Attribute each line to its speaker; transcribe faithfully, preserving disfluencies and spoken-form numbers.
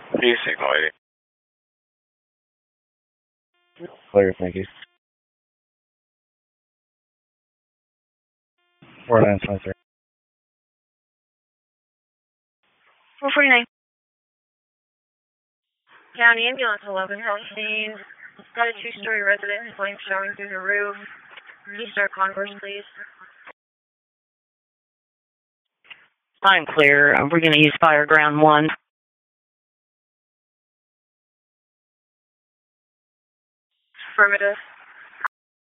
Speaker 1: Use signal eighty.
Speaker 2: Clear, thank you. four nine five three.
Speaker 3: four forty-nine. County Ambulance eleven, health scene. Got a two-story residence, flames showing through the roof. Restart Converse, please.
Speaker 4: I'm clear. We're going to use fire ground one.
Speaker 3: Affirmative.